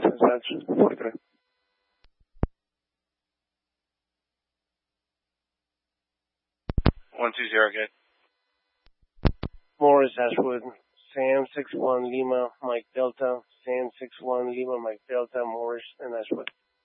message 43. One two zero, good. Morris Ashwood, Sam 61 Lima, Mike Delta, Sam 61 Lima, Mike Delta, Morris and Ashwood.